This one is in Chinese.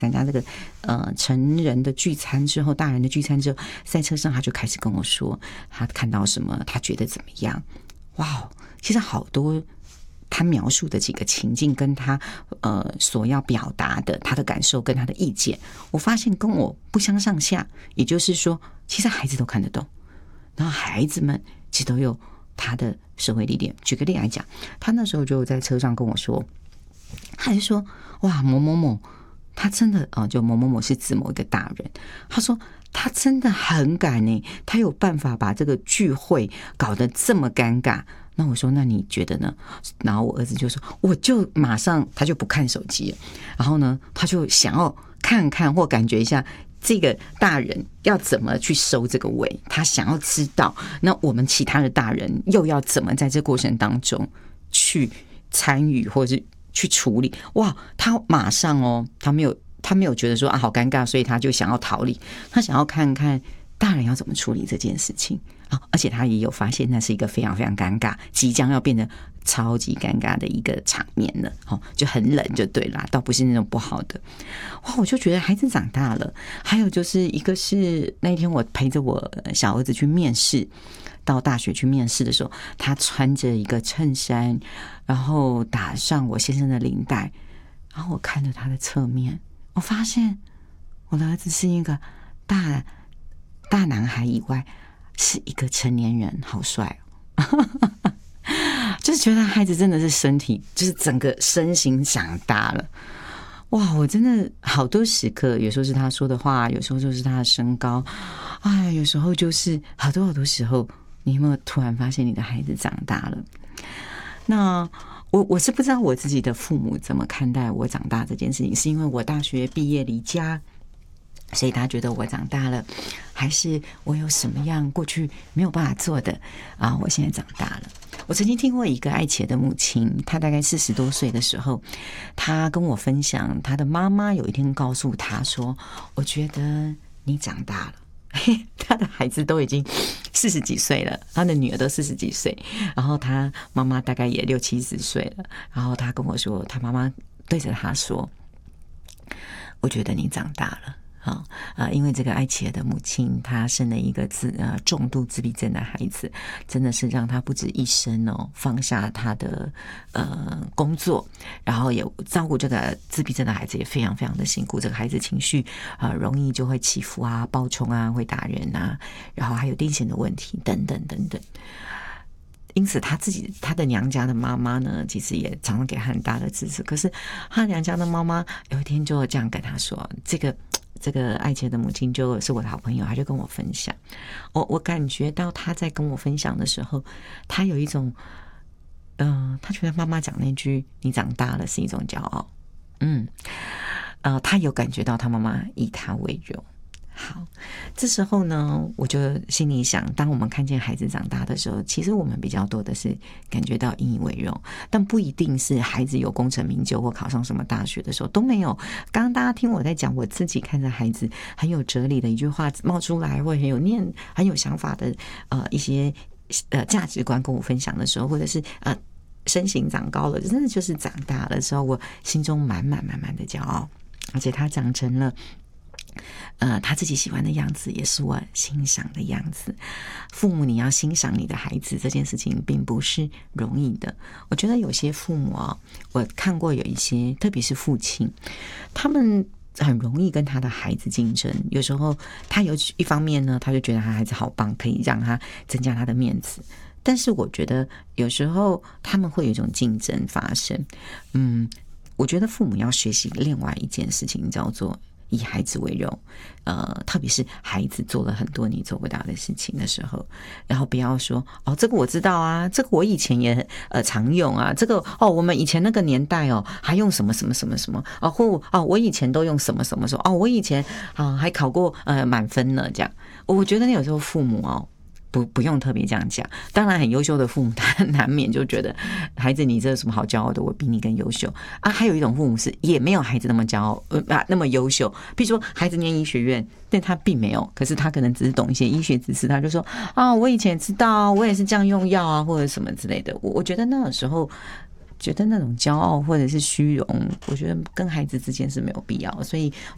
参加这个成人的聚餐之后，大人的聚餐之后，在车上他就开始跟我说他看到什么，他觉得怎么样。哇，其实好多他描述的几个情境跟他所要表达的他的感受跟他的意见，我发现跟我不相上下。也就是说，其实孩子都看得懂，然后孩子们其实都有他的社会历练。举个例来讲，他那时候就在车上跟我说，他就说哇，某某某他真的就某某某是指某一个大人，他说他真的很敢欸，他有办法把这个聚会搞得这么尴尬。那我说那你觉得呢？然后我儿子就说我就马上他就不看手机了，然后呢他就想要看看或感觉一下这个大人要怎么去收这个尾，他想要知道那我们其他的大人又要怎么在这过程当中去参与或者是去处理。哇，他马上他没有觉得说好尴尬，所以他就想要逃离，他想要看看大人要怎么处理这件事情。而且他也有发现那是一个非常非常尴尬，即将要变得超级尴尬的一个场面了，就很冷就对啦，倒不是那种不好的。哇，我就觉得孩子长大了。还有就是一个是那天我陪着我小儿子去面试，到大学去面试的时候，他穿着一个衬衫，然后打上我先生的领带，然后我看着他的侧面，我发现我的儿子是一个大男孩以外是一个成年人，好帅就是觉得孩子真的是身体就是整个身形长大了。哇，我真的好多时刻，有时候是他说的话，有时候就是他的身高，有时候就是好多时候，你有没有突然发现你的孩子长大了？那我是不知道我自己的父母怎么看待我长大这件事情，是因为我大学毕业离家，所以他觉得我长大了，还是我有什么样过去没有办法做的我现在长大了。我曾经听过一个爱茄的母亲，她大概40多岁的时候，她跟我分享，她的妈妈有一天告诉她说，我觉得你长大了。他的孩子都已经40几岁了，他的女儿都40几岁，然后他妈妈大概也60、70岁了。然后他跟我说，他妈妈对着他说，我觉得你长大了。因为这个爱企鹅的母亲，她生了一个重度自闭症的孩子，真的是让她不止一生放下她的工作，然后也照顾这个自闭症的孩子也非常非常的辛苦。这个孩子情绪容易就会起伏暴冲会打人然后还有癫痫的问题等等等等。因此他的娘家的妈妈呢，其实也常常给他很大的支持。可是他娘家的妈妈有一天就这样跟他说，这个爱情的母亲就是我的好朋友，他就跟我分享，我感觉到他在跟我分享的时候，他有一种他觉得妈妈讲那句你长大了是一种骄傲。他有感觉到他妈妈以他为荣。好，这时候呢，我就心里想，当我们看见孩子长大的时候，其实我们比较多的是感觉到引以为荣，但不一定是孩子有功成名就或考上什么大学的时候都没有。刚刚大家听我在讲，我自己看着孩子很有哲理的一句话冒出来，或很有想法的一些价值观跟我分享的时候，或者是身形长高了，真的就是长大的时候，我心中满满的骄傲，而且他长成了他自己喜欢的样子，也是我欣赏的样子。父母你要欣赏你的孩子这件事情并不是容易的。我觉得有些父母我看过有一些，特别是父亲，他们很容易跟他的孩子竞争。有时候他有一方面呢，他就觉得他孩子好棒，可以让他增加他的面子。但是我觉得有时候他们会有一种竞争发生。我觉得父母要学习另外一件事情，叫做以孩子为荣，特别是孩子做了很多你做不到的事情的时候，然后不要说这个我知道啊，这个我以前也常用啊，这个我们以前那个年代还用什么什么什么什么或我以前都用什么什么什么我以前还考过满分呢，这样。我觉得有时候父母不用特别这样讲。当然很优秀的父母他难免就觉得孩子你这有什么好骄傲的，我比你更优秀还有一种父母是也没有孩子那么骄傲那么优秀，比如说孩子念医学院，但他并没有，可是他可能只是懂一些医学知识，他就说我以前知道我也是这样用药或者什么之类的。我觉得那个时候觉得那种骄傲或者是虚荣，我觉得跟孩子之间是没有必要。所以